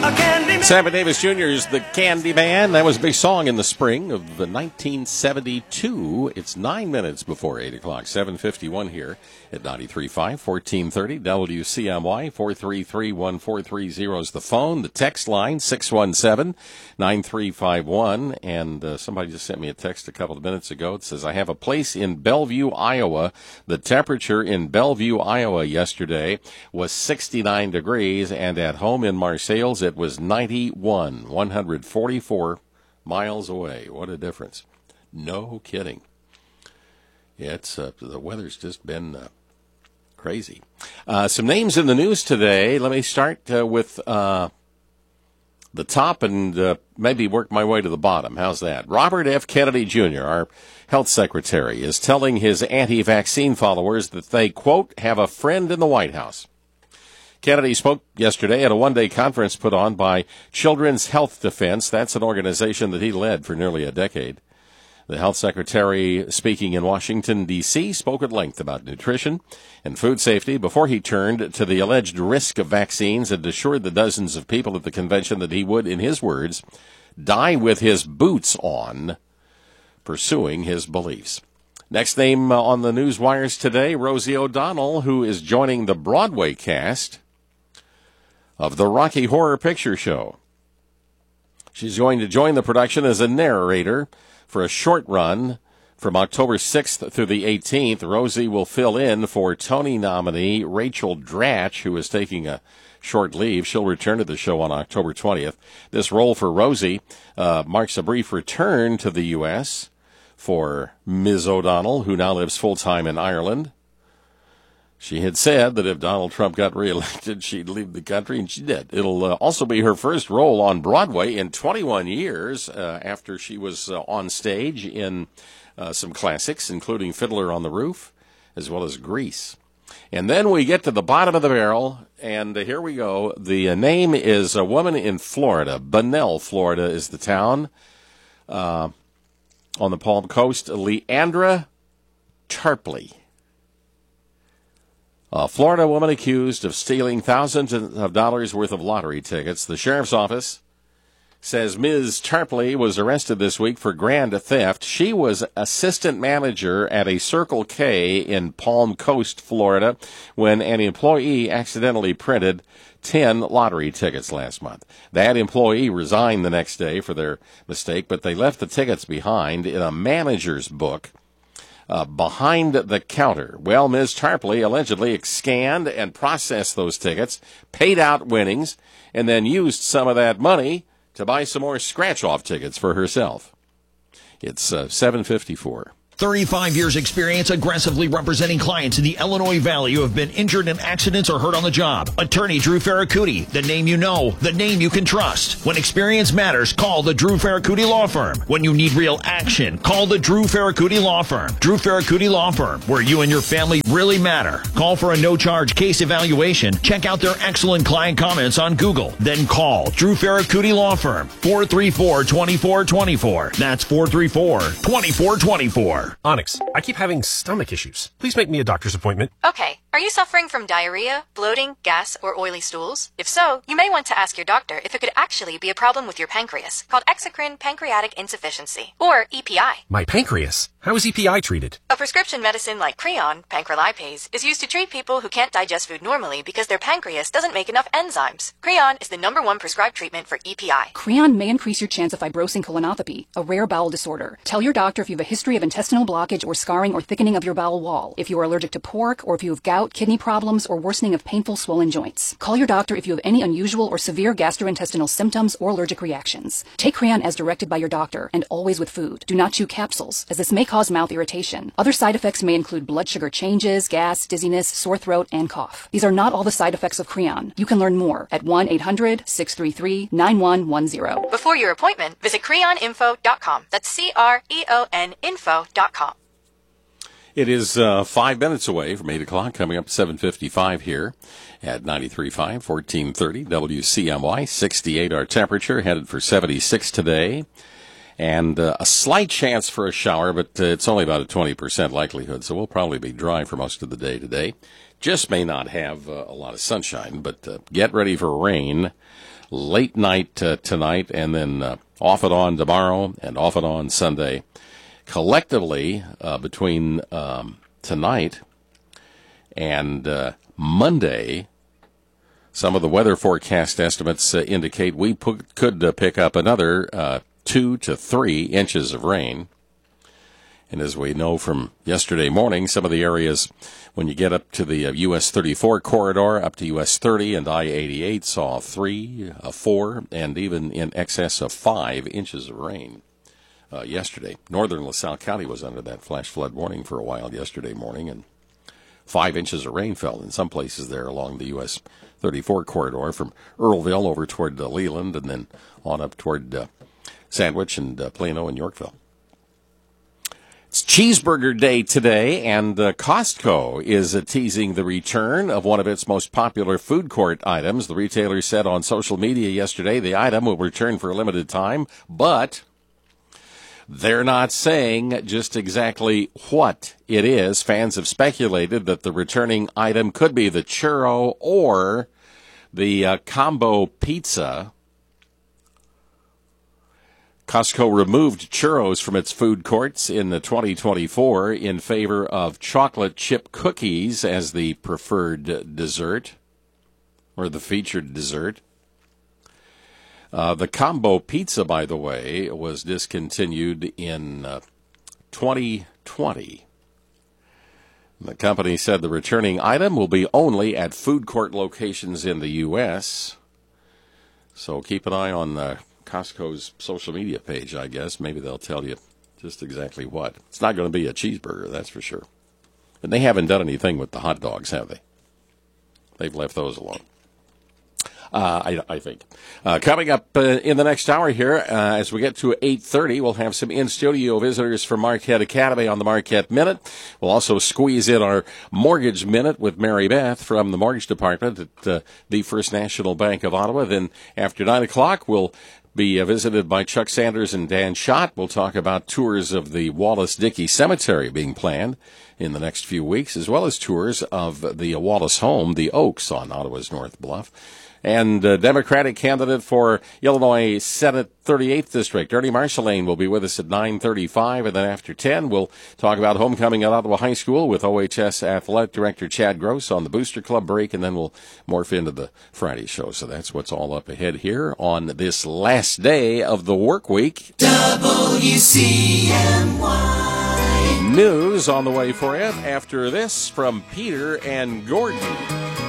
Sammy Davis Jr.'s The Candy Man. That was a big song in the spring of 1972. It's 9 minutes before 8 o'clock, 7:51 here at 93.5, 1430 WCMY. 433-1430 is the phone. The text line, 617-9351. And somebody just sent me a text a couple of minutes ago. It says, I have a place in Bellevue, Iowa. The temperature in Bellevue, Iowa yesterday was 69 degrees, and at home in Marseilles it was 91, 144 miles away. What a difference. No kidding. It's the weather's just been crazy. Some names in the news today. Let me start with the top and maybe work my way to the bottom. How's that? Robert F. Kennedy Jr., our health secretary, is telling his anti-vaccine followers that they, quote, have a friend in the White House. Kennedy spoke yesterday at a one-day conference put on by Children's Health Defense. That's an organization that he led for nearly a decade. The health secretary, speaking in Washington, D.C., spoke at length about nutrition and food safety before he turned to the alleged risk of vaccines and assured the dozens of people at the convention that he would, in his words, die with his boots on, pursuing his beliefs. Next name on the news wires today, Rosie O'Donnell, who is joining the Broadway cast of the Rocky Horror Picture Show. She's going to join the production as a narrator for a short run from October 6th through the 18th. Rosie will fill in for Tony nominee Rachel Dratch, who is taking a short leave. She'll return to the show on October 20th. This role for Rosie marks a brief return to the U.S. for Ms. O'Donnell, who now lives full-time in Ireland. She had said that if Donald Trump got reelected, she'd leave the country, and she did. It'll also be her first role on Broadway in 21 years after she was on stage in some classics, including Fiddler on the Roof, as well as Grease. And then we get to the bottom of the barrel, and here we go. The name is a woman in Florida. Bunnell, Florida is the town on the Palm Coast. Leandra Tarpley. A Florida woman accused of stealing thousands of dollars worth of lottery tickets. The sheriff's office says Ms. Tarpley was arrested this week for grand theft. She was assistant manager at a Circle K in Palm Coast, Florida, when an employee accidentally printed 10 lottery tickets last month. That employee resigned the next day for their mistake, but they left the tickets behind in a manager's book behind the counter. Well, Ms. Tarpley allegedly scanned and processed those tickets, paid out winnings, and then used some of that money to buy some more scratch-off tickets for herself. It's 7:54. 35 years experience aggressively representing clients in the Illinois Valley who have been injured in accidents or hurt on the job. Attorney Drew Ferracuti, the name you know, the name you can trust. When experience matters, call the Drew Ferracuti Law Firm. When you need real action, call the Drew Ferracuti Law Firm. Drew Ferracuti Law Firm, where you and your family really matter. Call for a no-charge case evaluation. Check out their excellent client comments on Google. Then call Drew Ferracuti Law Firm, 434-2424. That's 434-2424. Onyx, I keep having stomach issues. Please make me a doctor's appointment. Okay. Are you suffering from diarrhea, bloating, gas, or oily stools? If so, you may want to ask your doctor if it could actually be a problem with your pancreas, called exocrine pancreatic insufficiency, or EPI. My pancreas? How is EPI treated? A prescription medicine like Creon, pancrelipase, is used to treat people who can't digest food normally because their pancreas doesn't make enough enzymes. Creon is the #1 prescribed treatment for EPI. Creon may increase your chance of fibrosing colonopathy, a rare bowel disorder. Tell your doctor if you have a history of intestinal blockage or scarring or thickening of your bowel wall, if you are allergic to pork, or if you have gout, kidney problems, or worsening of painful swollen joints. Call your doctor if you have any unusual or severe gastrointestinal symptoms or allergic reactions. Take Creon as directed by your doctor, and always with food. Do not chew capsules, as this may cause mouth irritation. Other side effects may include blood sugar changes, gas, dizziness, sore throat, and cough. These are not all the side effects of Creon. You can learn more at 1-800-633-9110. Before your appointment, visit creoninfo.com. That's CREON info.com. It is 5 minutes away from 8 o'clock, coming up 7:55 here at 93.5, 1430 WCMY, 68 our temperature, headed for 76 today. And a slight chance for a shower, but it's only about a 20% likelihood, so we'll probably be dry for most of the day today. Just may not have a lot of sunshine, but get ready for rain late night tonight, and then off and on tomorrow and off and on Sunday. Collectively, between tonight and Monday, some of the weather forecast estimates indicate we could pick up another 2 to 3 inches of rain. And as we know from yesterday morning, some of the areas, when you get up to the US 34 corridor, up to US 30 and I-88, saw 3, 4, and even in excess of 5 inches of rain yesterday. Northern LaSalle County was under that flash flood warning for a while yesterday morning, and 5 inches of rain fell in some places there along the US 34 corridor from Earlville over toward Leland and then on up toward Sandwich and Plano and Yorkville. It's Cheeseburger Day today, and Costco is teasing the return of one of its most popular food court items. The retailer said on social media yesterday the item will return for a limited time, but they're not saying just exactly what it is. Fans have speculated that the returning item could be the churro or the combo pizza. Costco removed churros from its food courts in 2024 in favor of chocolate chip cookies as the preferred dessert, or the featured dessert. The combo pizza, by the way, was discontinued in 2020. The company said the returning item will be only at food court locations in the U.S., so keep an eye on Costco's social media page, I guess. Maybe they'll tell you just exactly what. It's not going to be a cheeseburger, that's for sure. And they haven't done anything with the hot dogs, have they? They've left those alone, I think. Coming up in the next hour here, as we get to 8:30, we'll have some in-studio visitors from Marquette Academy on the Marquette Minute. We'll also squeeze in our Mortgage Minute with Mary Beth from the Mortgage Department at the First National Bank of Ottawa. Then after 9 o'clock, we'll be visited by Chuck Sanders and Dan Schott. We'll talk about tours of the Wallace Dickey Cemetery being planned in the next few weeks, as well as tours of the Wallace home, the Oaks, on Ottawa's North Bluff. And Democratic candidate for Illinois Senate 38th District, Ernie Marchelain, will be with us at 9:35. And then after 10, we'll talk about homecoming at Ottawa High School with OHS Athletic Director Chad Gross on the Booster Club break. And then we'll morph into the Friday show. So that's what's all up ahead here on this last day of the work week. WCMY. News on the way for you after this from Peter and Gordon.